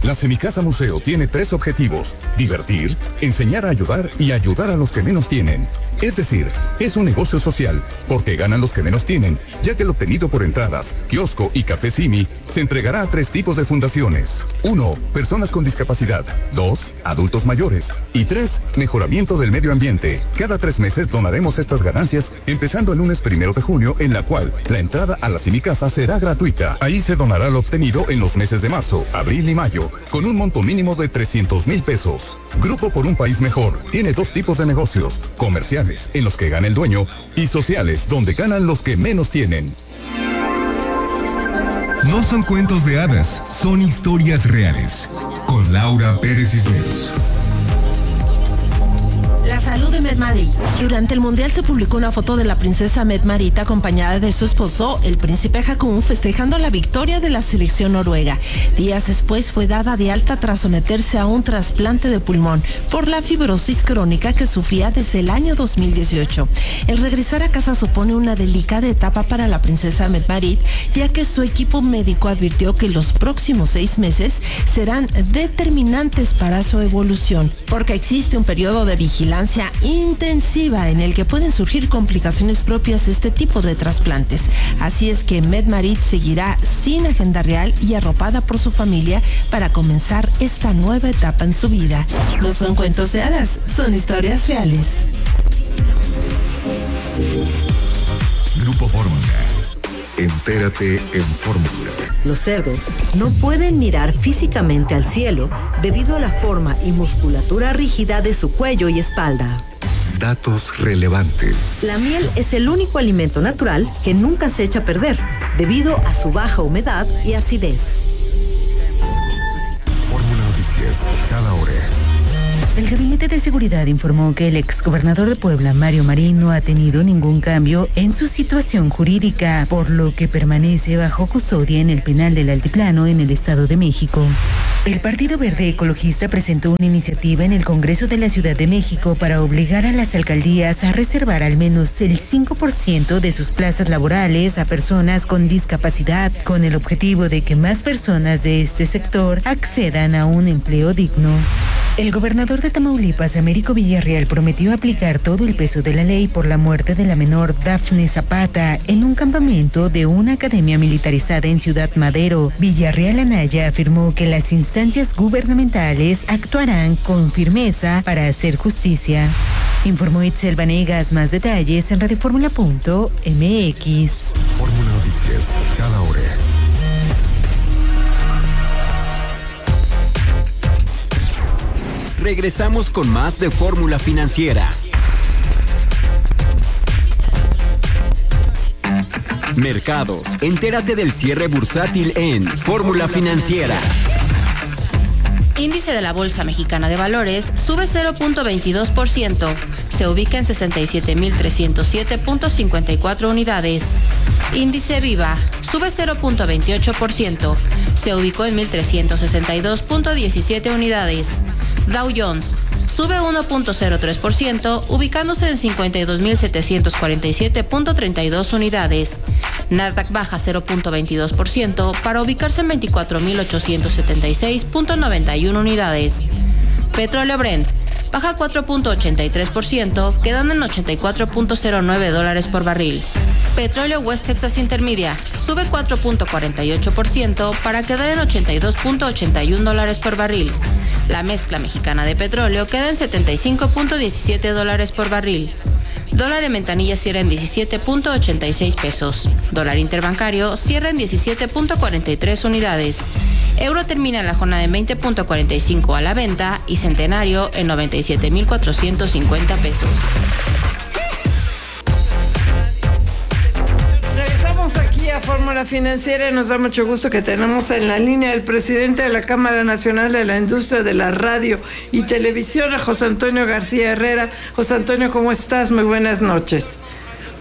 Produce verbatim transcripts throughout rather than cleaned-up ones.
La Semicasa Museo tiene tres objetivos: divertir, enseñar a ayudar y ayudar a los que menos tienen. Es decir, es un negocio social, porque ganan los que menos tienen, ya que el obtenido por entradas, kiosco y café Simi se entregará a tres tipos de fundaciones. Uno, personas con discapacidad. Dos, adultos mayores. Y tres, mejoramiento del medio ambiente. Cada tres meses donaremos estas ganancias, empezando el lunes primero de junio, en la cual la entrada a la Semicasa será gratuita. Ahí se donará lo obtenido en los meses de marzo, abril y mayo, con un monto mínimo de trescientos mil pesos. Grupo por un País Mejor tiene dos tipos de negocios: comerciales, en los que gana el dueño, y sociales, donde ganan los que menos tienen. No son cuentos de hadas, son historias reales. Con Laura Pérez Cisneros. La salud de Medmarit. Durante el Mundial se publicó una foto de la princesa Medmarit acompañada de su esposo, el príncipe Haakon, festejando la victoria de la selección noruega. Días después fue dada de alta tras someterse a un trasplante de pulmón por la fibrosis crónica que sufría desde el año dos mil dieciocho. El regresar a casa supone una delicada etapa para la princesa Medmarit, ya que su equipo médico advirtió que los próximos seis meses serán determinantes para su evolución, porque existe un periodo de vigilancia intensiva en el que pueden surgir complicaciones propias de este tipo de trasplantes. Así es que Medmarit seguirá sin agenda real y arropada por su familia para comenzar esta nueva etapa en su vida. No son cuentos de hadas, son historias reales. Grupo Fórmula. Entérate en Fórmula. Los cerdos no pueden mirar físicamente al cielo debido a la forma y musculatura rígida de su cuello y espalda. Datos relevantes. La miel es el único alimento natural que nunca se echa a perder debido a su baja humedad y acidez. Fórmula Noticias, cada hora. El Gabinete de Seguridad informó que el exgobernador de Puebla, Mario Marín, no ha tenido ningún cambio en su situación jurídica, por lo que permanece bajo custodia en el penal del Altiplano en el Estado de México. El Partido Verde Ecologista presentó una iniciativa en el Congreso de la Ciudad de México para obligar a las alcaldías a reservar al menos el cinco por ciento de sus plazas laborales a personas con discapacidad, con el objetivo de que más personas de este sector accedan a un empleo digno. El gobernador de Tamaulipas, Américo Villarreal, prometió aplicar todo el peso de la ley por la muerte de la menor Dafne Zapata en un campamento de una academia militarizada en Ciudad Madero. Villarreal Anaya afirmó que las instancias gubernamentales actuarán con firmeza para hacer justicia. Informó Itzel Vanegas. Más detalles en radioformula punto m x. Fórmula Noticias, cada hora. Regresamos con más de Fórmula Financiera. Mercados. Entérate del cierre bursátil en Fórmula Financiera. Índice de la Bolsa Mexicana de Valores sube cero punto veintidós por ciento. Se ubica en sesenta y siete mil trescientos siete punto cincuenta y cuatro unidades. Índice Viva sube cero punto veintiocho por ciento. Se ubicó en mil trescientos sesenta y dos punto diecisiete unidades. Dow Jones sube uno punto cero tres por ciento, ubicándose en cincuenta y dos mil setecientos cuarenta y siete punto treinta y dos unidades. Nasdaq baja cero punto veintidós por ciento para ubicarse en veinticuatro mil ochocientos setenta y seis punto noventa y uno unidades. Petróleo Brent baja cuatro punto ochenta y tres por ciento, quedando en ochenta y cuatro punto cero nueve dólares por barril. Petróleo West Texas Intermedia sube cuatro punto cuarenta y ocho por ciento para quedar en ochenta y dos punto ochenta y uno dólares por barril. La mezcla mexicana de petróleo queda en setenta y cinco punto diecisiete dólares por barril. Dólar en ventanilla cierra en diecisiete punto ochenta y seis pesos. Dólar interbancario cierra en diecisiete punto cuarenta y tres unidades. Euro termina la jornada en veinte punto cuarenta y cinco a la venta y Centenario en noventa y siete mil cuatrocientos cincuenta pesos. Aquí a Fórmula Financiera y nos da mucho gusto que tenemos en la línea el presidente de la Cámara Nacional de la Industria de la Radio y Televisión, a José Antonio García Herrera. José Antonio, ¿cómo estás? Muy buenas noches.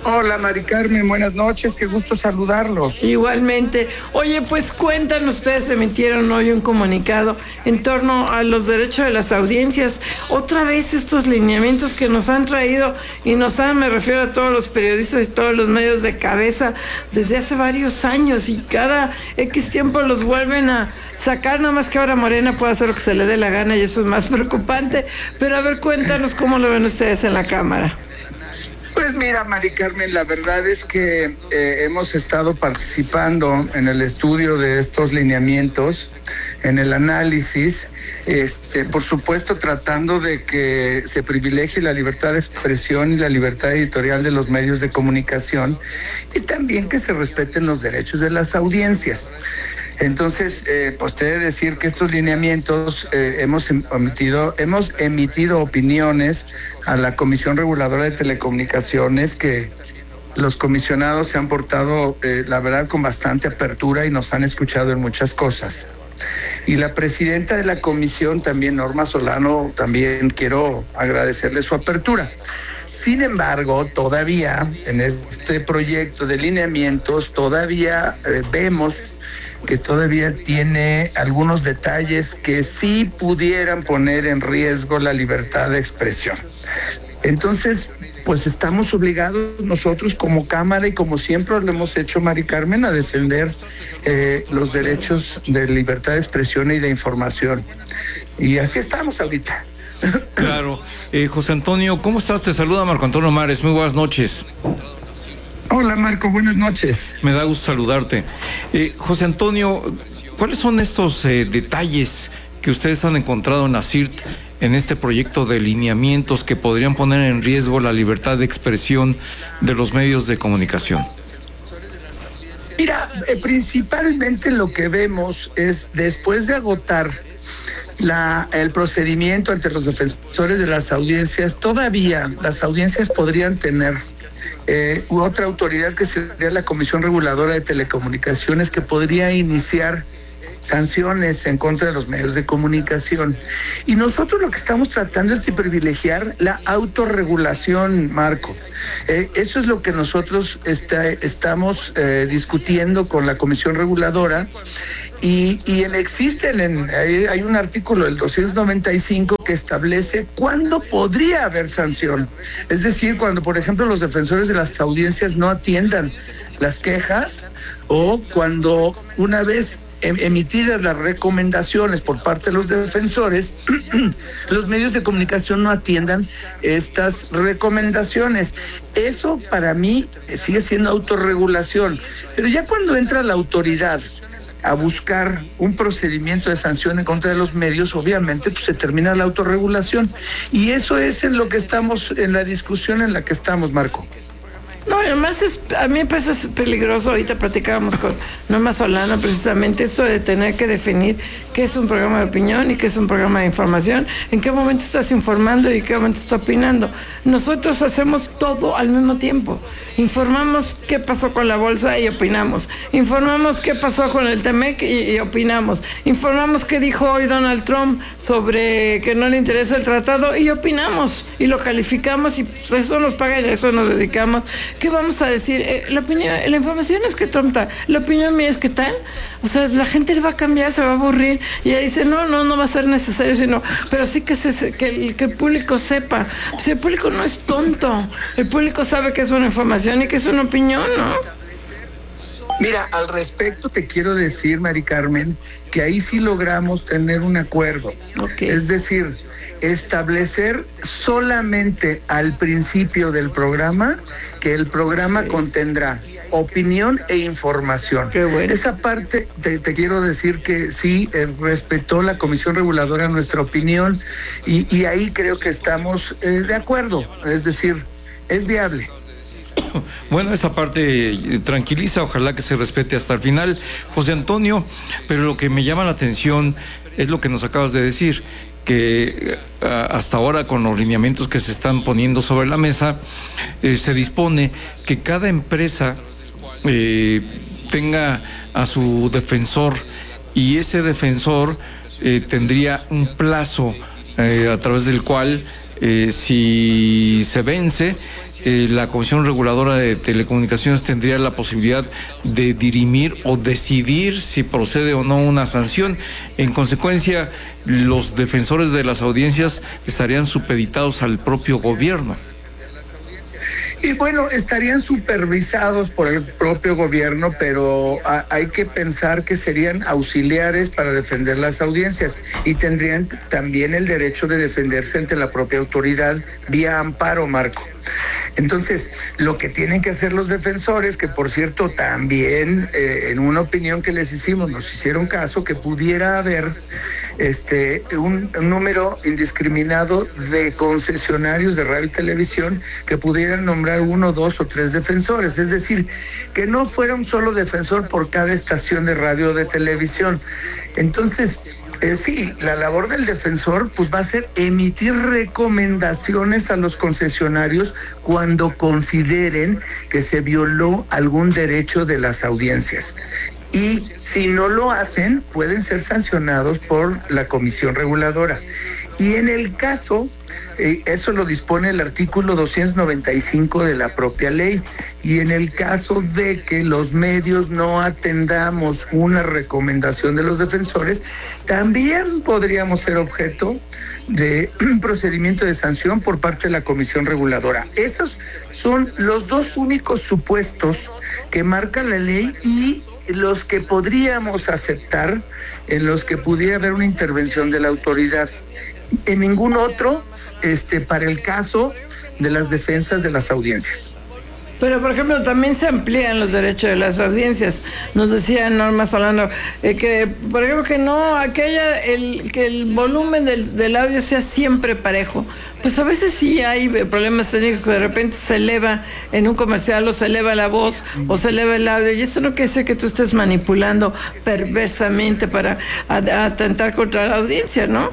Hola, Mari Carmen, buenas noches, qué gusto saludarlos. Igualmente. Oye, pues cuéntanos, ustedes emitieron hoy un comunicado en torno a los derechos de las audiencias. Otra vez estos lineamientos que nos han traído y nos han, me refiero a todos los periodistas y todos los medios de cabeza desde hace varios años, y cada X tiempo los vuelven a sacar, nada más que ahora Morena puede hacer lo que se le dé la gana y eso es más preocupante. Pero a ver, cuéntanos cómo lo ven ustedes en la Cámara. Pues mira, Mari Carmen, la verdad es que eh, hemos estado participando en el estudio de estos lineamientos, en el análisis, este, por supuesto tratando de que se privilegie la libertad de expresión y la libertad editorial de los medios de comunicación, y también que se respeten los derechos de las audiencias. Entonces, eh, pues te he de decir que estos lineamientos eh, hemos emitido, hemos emitido opiniones a la Comisión Reguladora de Telecomunicaciones, que los comisionados se han portado, eh, la verdad, con bastante apertura y nos han escuchado en muchas cosas. Y la presidenta de la comisión, también Norma Solano, también quiero agradecerle su apertura. Sin embargo, todavía en este proyecto de lineamientos, todavía eh, vemos que todavía tiene algunos detalles que sí pudieran poner en riesgo la libertad de expresión. Entonces, pues estamos obligados nosotros como Cámara, y como siempre lo hemos hecho, Mari Carmen, a defender eh, los derechos de libertad de expresión y de información. Y así estamos ahorita. Claro. Eh, José Antonio, ¿cómo estás? Te saluda Marco Antonio Mares. Muy buenas noches. Hola, Marco, buenas noches. Me da gusto saludarte. Eh, José Antonio, ¿cuáles son estos eh, detalles que ustedes han encontrado en la C I R T en este proyecto de lineamientos que podrían poner en riesgo la libertad de expresión de los medios de comunicación? Mira, eh, principalmente lo que vemos es, después de agotar la, el procedimiento ante los defensores de las audiencias, todavía las audiencias podrían tener Eh, otra autoridad, que sería la Comisión Reguladora de Telecomunicaciones, que podría iniciar sanciones en contra de los medios de comunicación. Y nosotros lo que estamos tratando es de privilegiar la autorregulación, Marco. Eh, eso es lo que nosotros está, estamos eh, discutiendo con la Comisión Reguladora. Y, y en, existen, en, hay, hay un artículo del doscientos noventa y cinco que establece cuándo podría haber sanción. Es decir, cuando, por ejemplo, los defensores de las audiencias no atiendan las quejas, o cuando, una vez emitidas las recomendaciones por parte de los defensores, los medios de comunicación no atiendan estas recomendaciones. Eso para mí sigue siendo autorregulación. Pero ya cuando entra la autoridad a buscar un procedimiento de sanción en contra de los medios, obviamente pues se termina la autorregulación. Y eso es en lo que estamos, en la discusión en la que estamos, Marco. No, además es, a mí me parece peligroso. Ahorita platicábamos con Norma Solano precisamente esto de tener que definir qué es un programa de opinión y qué es un programa de información, en qué momento estás informando y en qué momento estás opinando. Nosotros hacemos todo al mismo tiempo. Informamos qué pasó con la bolsa y opinamos. Informamos qué pasó con el Temec y, y opinamos. Informamos qué dijo hoy Donald Trump sobre que no le interesa el tratado y opinamos y lo calificamos, y pues eso nos paga y a eso nos dedicamos. ¿Qué vamos a decir? Eh, la opinión, la información es que Trump está, la opinión mía es que tal. O sea, la gente le va a cambiar, se va a aburrir, y ella dice, no, no, no va a ser necesario, sino, pero sí que, se, que, el, que el público sepa. Si el público no es tonto, el público sabe que es una información y que es una opinión, ¿no? Mira, al respecto te quiero decir, Mari Carmen, que ahí sí logramos tener un acuerdo. Okay. Es decir, establecer solamente al principio del programa que el programa okay. contendrá opinión e información. Qué bueno. Esa parte te, te quiero decir que sí eh, respetó la Comisión Reguladora nuestra opinión, y, y ahí creo que estamos eh, de acuerdo. Es decir, es viable. Bueno, esa parte tranquiliza, ojalá que se respete hasta el final, José Antonio, pero lo que me llama la atención es lo que nos acabas de decir, que hasta ahora, con los lineamientos que se están poniendo sobre la mesa, eh, se dispone que cada empresa eh, tenga a su defensor, y ese defensor eh, tendría un plazo eh, a través del cual, eh, si se vence, eh, la Comisión Reguladora de Telecomunicaciones tendría la posibilidad de dirimir o decidir si procede o no una sanción. En consecuencia, los defensores de las audiencias estarían supeditados al propio gobierno. Y bueno, estarían supervisados por el propio gobierno, pero a, hay que pensar que serían auxiliares para defender las audiencias y tendrían también el derecho de defenderse ante la propia autoridad vía amparo, Marco. Entonces, lo que tienen que hacer los defensores, que por cierto también eh, en una opinión que les hicimos, nos hicieron caso, que pudiera haber este un, un número indiscriminado de concesionarios de radio y televisión que pudieran nombrar uno, dos o tres defensores, es decir, que no fuera un solo defensor por cada estación de radio o de televisión. Entonces, eh, sí, la labor del defensor pues va a ser emitir recomendaciones a los concesionarios cuando consideren que se violó algún derecho de las audiencias. Y si no lo hacen, pueden ser sancionados por la Comisión Reguladora. Y en el caso, eh, eso lo dispone el artículo doscientos noventa y cinco de la propia ley, y en el caso de que los medios no atendamos una recomendación de los defensores, también podríamos ser objeto de un procedimiento de sanción por parte de la Comisión Reguladora. Esos son los dos únicos supuestos que marca la ley y los que podríamos aceptar, en los que pudiera haber una intervención de la autoridad. En ningún otro, este, para el caso de las defensas de las audiencias. Pero, por ejemplo, también se amplían los derechos de las audiencias. Nos decía Norma Solano eh, que, por ejemplo, que no, aquella, el, que el volumen del, del audio sea siempre parejo. Pues a veces sí hay problemas técnicos que de repente se eleva en un comercial o se eleva la voz o se eleva el audio, y eso no quiere decir que tú estés manipulando perversamente para atentar contra la audiencia, ¿no?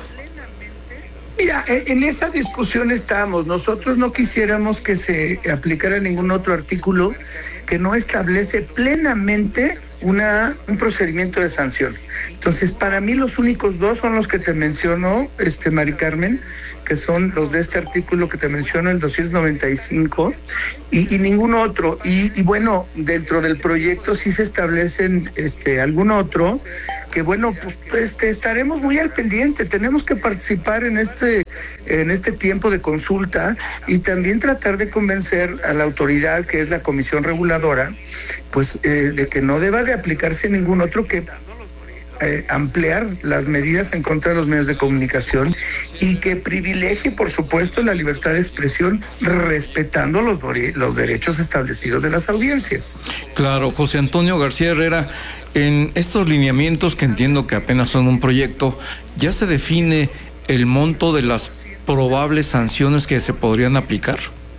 Mira, en esa discusión estamos. Nosotros no quisiéramos que se aplicara ningún otro artículo que no establece plenamente una un procedimiento de sanción. Entonces, para mí los únicos dos son los que te mencionó, este, Mari Carmen, que son los de este artículo que te menciono, el doscientos noventa y cinco, y, y ningún otro. Y, y bueno, dentro del proyecto sí se establecen este algún otro, que bueno, pues este, estaremos muy al pendiente. Tenemos que participar en este, en este tiempo de consulta y también tratar de convencer a la autoridad, que es la Comisión Reguladora, pues eh, de que no deba de aplicarse ningún otro, que Eh, ampliar las medidas en contra de los medios de comunicación y que privilegie, por supuesto, la libertad de expresión, respetando los, los derechos establecidos de las audiencias. Claro, José Antonio García Herrera, en estos lineamientos, que entiendo que apenas son un proyecto, ¿ya se define el monto de las probables sanciones que se podrían aplicar?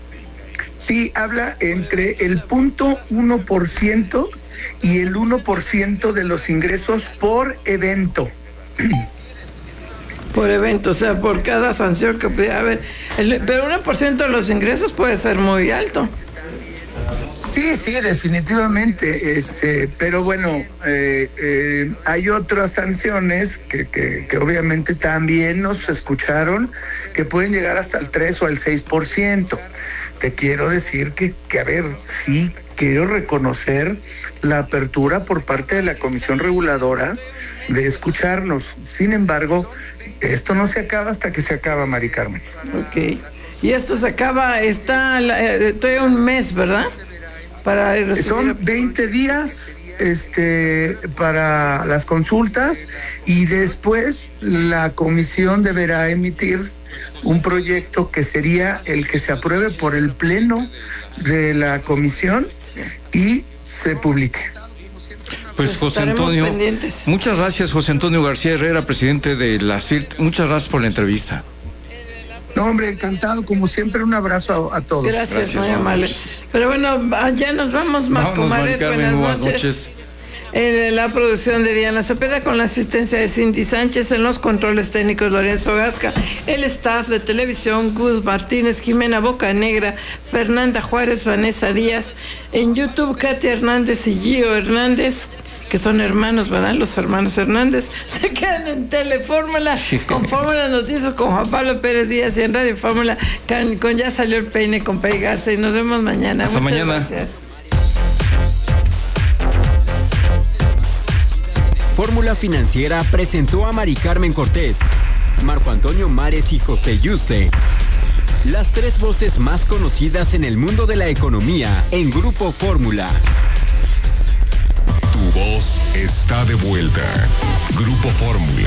Sí, habla entre el punto uno por ciento y el uno por ciento de los ingresos por evento. Por evento, o sea, por cada sanción que pudiera haber. El, pero uno por ciento de los ingresos puede ser muy alto. Sí, sí, definitivamente, este, pero bueno, eh, eh, hay otras sanciones que, que, que obviamente también nos escucharon, que pueden llegar hasta el tres o el seis por ciento. Te quiero decir que, que, a ver, sí, quiero reconocer la apertura por parte de la Comisión Reguladora de escucharnos. Sin embargo, esto no se acaba hasta que se acaba, Mari Carmen. Ok. Y esto se acaba, está eh, todavía un mes, ¿verdad? Para recibir... Son veinte días este, para las consultas, y después la comisión deberá emitir un proyecto que sería el que se apruebe por el pleno de la comisión y se publique. Pues, pues José Antonio, pendientes. Muchas gracias, José Antonio García Herrera, presidente de la C I R T. Muchas gracias por la entrevista. No, hombre, encantado, como siempre, un abrazo a, a todos. Gracias, Gracias, muy amable. Pero bueno, ya nos vamos, Marco Mares, buenas, buenas noches. noches. En la producción de Diana Cepeda, con la asistencia de Cindy Sánchez, en los controles técnicos Lorenzo Gasca, el staff de televisión Gus Martínez, Jimena Bocanegra, Fernanda Juárez, Vanessa Díaz, en YouTube Katia Hernández y Gio Hernández. que son hermanos, ¿verdad? Los hermanos Hernández, se quedan en Telefórmula, con Fórmula Noticias, con Juan Pablo Pérez Díaz y en Radio Fórmula, con, con Ya Salió el Peine, con Pei Garza, y nos vemos mañana. Hasta Muchas mañana. Gracias. Fórmula Financiera presentó a Mari Carmen Cortés, Marco Antonio Mares y José Yuste, las tres voces más conocidas en el mundo de la economía en Grupo Fórmula. Tu voz está de vuelta. Grupo Fórmula.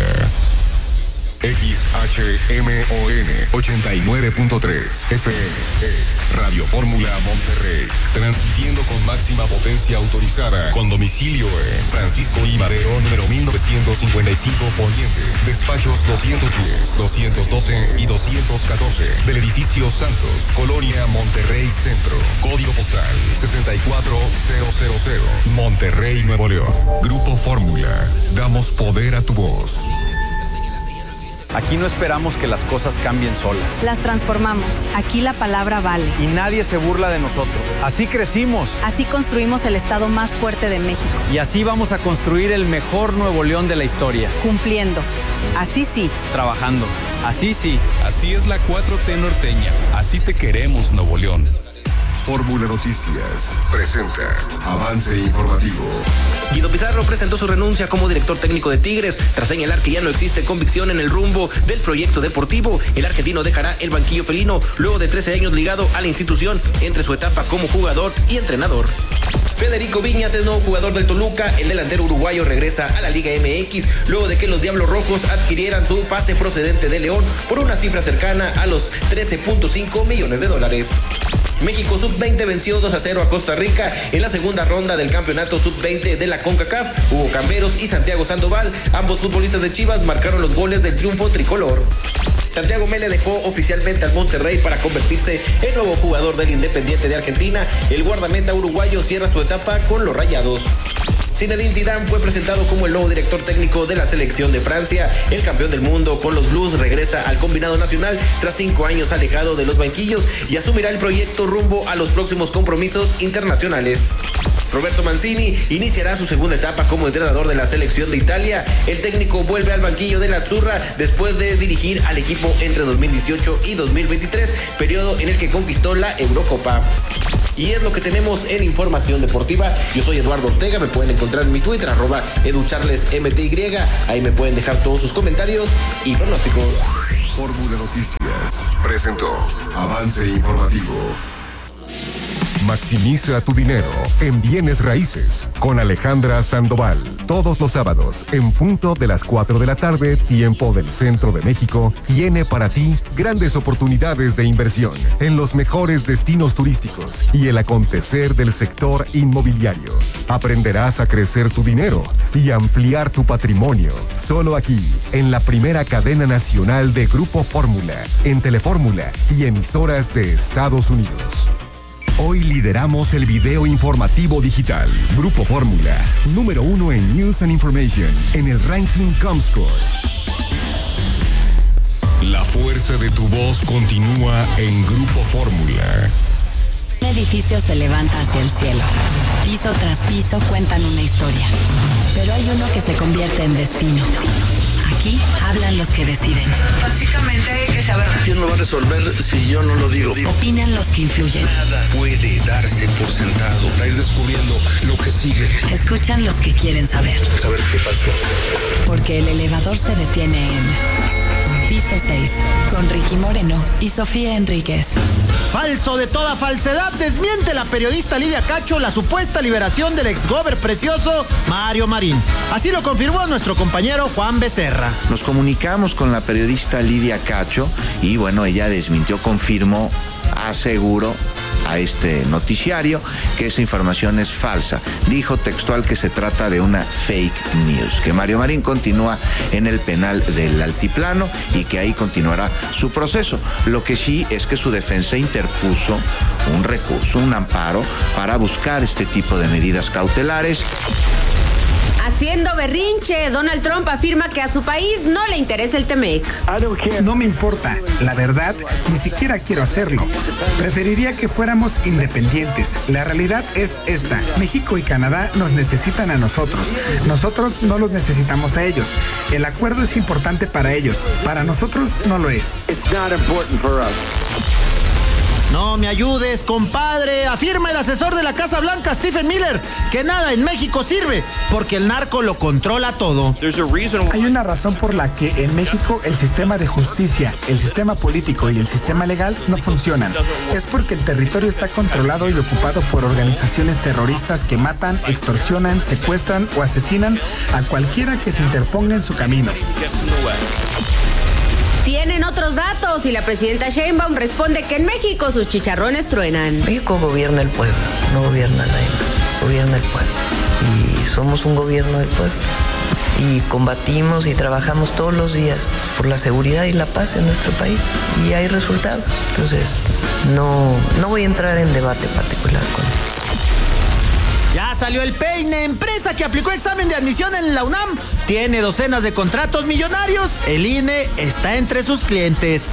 X H M O N ochenta y nueve punto tres F M es Radio Fórmula Monterrey, transmitiendo con máxima potencia autorizada, con domicilio en Francisco I. Madero, número mil novecientos cincuenta y cinco Poniente, despachos doscientos diez, doscientos doce y doscientos catorce, del edificio Santos, Colonia Monterrey Centro, código postal sesenta y cuatro mil, Monterrey, Nuevo León. Grupo Fórmula, damos poder a tu voz. Aquí no esperamos que las cosas cambien solas. Las transformamos. Aquí la palabra vale. Y nadie se burla de nosotros. Así crecimos. Así construimos el estado más fuerte de México. Y así vamos a construir el mejor Nuevo León de la historia. Cumpliendo. Así sí. Trabajando. Así sí. Así es la cuatro T norteña. Así te queremos, Nuevo León. Fórmula Noticias presenta Avance Informativo. Guido Pizarro presentó su renuncia como director técnico de Tigres tras señalar que ya no existe convicción en el rumbo del proyecto deportivo. El argentino dejará el banquillo felino luego de trece años ligado a la institución entre su etapa como jugador y entrenador. Federico Viñas es nuevo jugador del Toluca. El delantero uruguayo regresa a la Liga M X luego de que los Diablos Rojos adquirieran su pase procedente de León por una cifra cercana a los trece punto cinco millones de dólares. México sub veinte venció dos a cero a Costa Rica en la segunda ronda del campeonato sub veinte de la CONCACAF. Hugo Camberos y Santiago Sandoval, ambos futbolistas de Chivas, marcaron los goles del triunfo tricolor. Santiago Mele dejó oficialmente al Monterrey para convertirse en nuevo jugador del Independiente de Argentina. El guardameta uruguayo cierra su etapa con los Rayados. Zinedine Zidane fue presentado como el nuevo director técnico de la selección de Francia. El campeón del mundo con los Blues regresa al combinado nacional tras cinco años alejado de los banquillos y asumirá el proyecto rumbo a los próximos compromisos internacionales. Roberto Mancini iniciará su segunda etapa como entrenador de la selección de Italia. El técnico vuelve al banquillo de la Azzurra después de dirigir al equipo entre dos mil dieciocho y dos mil veintitrés, periodo en el que conquistó la Eurocopa. Y es lo que tenemos en información deportiva. Yo soy Eduardo Ortega, me pueden encontrar en mi Twitter, arroba educharlesmty. Ahí me pueden dejar todos sus comentarios y pronósticos. Fórmula Noticias presentó Avance Informativo. Maximiza tu dinero en bienes raíces con Alejandra Sandoval. Todos los sábados, en punto de las cuatro de la tarde, tiempo del centro de México, tiene para ti grandes oportunidades de inversión en los mejores destinos turísticos y el acontecer del sector inmobiliario. Aprenderás a crecer tu dinero y ampliar tu patrimonio. Solo aquí, en la primera cadena nacional de Grupo Fórmula, en Telefórmula y emisoras de Estados Unidos. Hoy lideramos el video informativo digital. Grupo Fórmula, número uno en News and Information, en el ranking Comscore. La fuerza de tu voz continúa en Grupo Fórmula. Un edificio se levanta hacia el cielo. Piso tras piso cuentan una historia. Pero hay uno que se convierte en destino. Aquí hablan los que deciden. Básicamente hay que saber. ¿Quién lo va a resolver si yo no lo digo? Opinan los que influyen. Nada puede darse por sentado. Para ir descubriendo lo que sigue. Escuchan los que quieren saber. Saber qué pasó. Porque el elevador se detiene en Piso seis, con Ricky Moreno y Sofía Enríquez. Falso de toda falsedad, desmiente la periodista Lidia Cacho la supuesta liberación del exgober precioso Mario Marín. Así lo confirmó nuestro compañero Juan Becerra. Nos comunicamos con la periodista Lidia Cacho y bueno, ella desmintió, confirmó, aseguró a este noticiario que esa información es falsa. Dijo textual que se trata de una fake news, que Mario Marín continúa en el penal del Altiplano y que ahí continuará su proceso. Lo que sí es que su defensa interpuso un recurso, un amparo para buscar este tipo de medidas cautelares. Haciendo berrinche, Donald Trump afirma que a su país no le interesa el Temec. No me importa, la verdad, ni siquiera quiero hacerlo. Preferiría que fuéramos independientes. La realidad es esta: México y Canadá nos necesitan a nosotros. Nosotros no los necesitamos a ellos. El acuerdo es importante para ellos. Para nosotros no lo es. No me ayudes, compadre. Afirma el asesor de la Casa Blanca, Stephen Miller, que nada en México sirve, porque el narco lo controla todo. Hay una razón por la que en México el sistema de justicia, el sistema político y el sistema legal no funcionan. Es porque el territorio está controlado y ocupado por organizaciones terroristas que matan, extorsionan, secuestran o asesinan a cualquiera que se interponga en su camino. Tienen otros datos y la presidenta Sheinbaum responde que en México sus chicharrones truenan. México gobierna el pueblo, no gobierna nadie más, gobierna el pueblo. Y somos un gobierno del pueblo. Y combatimos y trabajamos todos los días por la seguridad y la paz en nuestro país. Y hay resultados. Entonces, no, no voy a entrar en debate particular con él. Ya salió el peine. Empresa que aplicó examen de admisión en la UNAM tiene docenas de contratos millonarios. El I N E está entre sus clientes.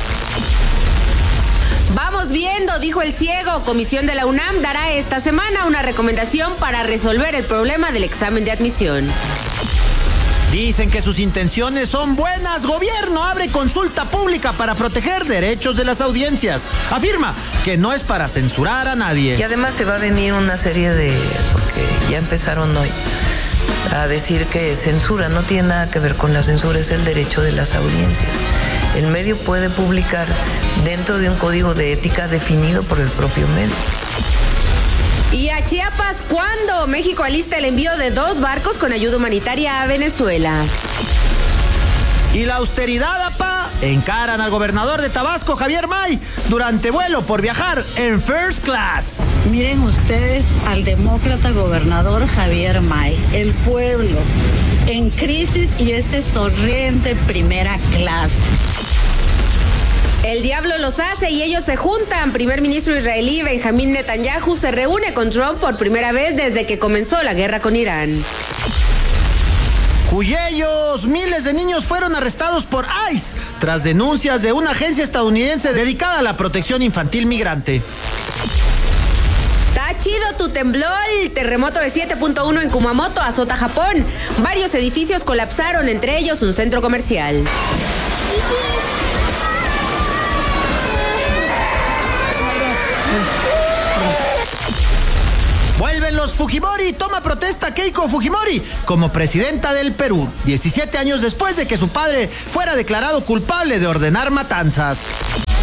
Vamos viendo, dijo el ciego. Comisión de la UNAM dará esta semana una recomendación para resolver el problema del examen de admisión. Dicen que sus intenciones son buenas. Gobierno abre consulta pública para proteger derechos de las audiencias. Afirma que no es para censurar a nadie. Y además se va a venir una serie de... porque ya empezaron hoy a decir que censura no tiene nada que ver con la censura, es el derecho de las audiencias. El medio puede publicar dentro de un código de ética definido por el propio medio. ¿Y a Chiapas cuándo? México alista el envío de dos barcos con ayuda humanitaria a Venezuela. Y la austeridad, apa, encaran al gobernador de Tabasco, Javier May, durante vuelo por viajar en first class. Miren ustedes al demócrata gobernador Javier May, el pueblo en crisis y este sonriente primera clase. El diablo los hace y ellos se juntan. Primer ministro israelí Benjamín Netanyahu se reúne con Trump por primera vez desde que comenzó la guerra con Irán. Cuyellos, miles de niños fueron arrestados por ICE tras denuncias de una agencia estadounidense dedicada a la protección infantil migrante. Está chido tu temblor. El terremoto de siete punto uno en Kumamoto azota Japón. Varios edificios colapsaron, entre ellos un centro comercial. Vuelven los Fujimori. Toma protesta Keiko Fujimori como presidenta del Perú, diecisiete años después de que su padre fuera declarado culpable de ordenar matanzas.